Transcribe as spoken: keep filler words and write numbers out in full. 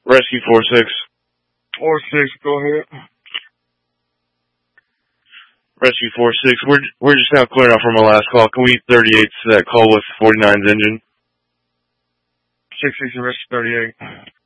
Rescue four six. four six, go ahead. Rescue four six, we're, we're just now clearing out from our last call. Can we thirty-eight to that call with forty-nine's engine? six six, Rescue thirty-eight.